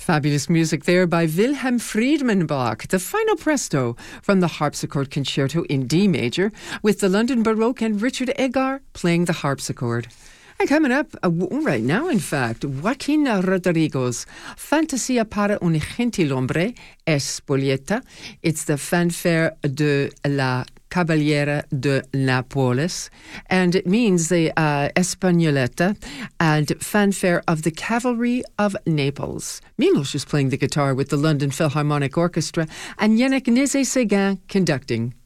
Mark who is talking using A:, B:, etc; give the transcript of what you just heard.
A: Fabulous music there by Wilhelm Friedman Bach, the final presto from the Harpsichord Concerto in D major, with the London Baroque and Richard Egar playing the harpsichord. And coming up right now, in fact, Joaquin Rodrigo's Fantasia para un gentilhombre Espolieta. It's the fanfare de la Cavaliera de Nápoles, and it means the Espagnoletta and fanfare of the Cavalry of Naples. Milos is playing the guitar with the London Philharmonic Orchestra, and Yannick Nézet-Séguin conducting.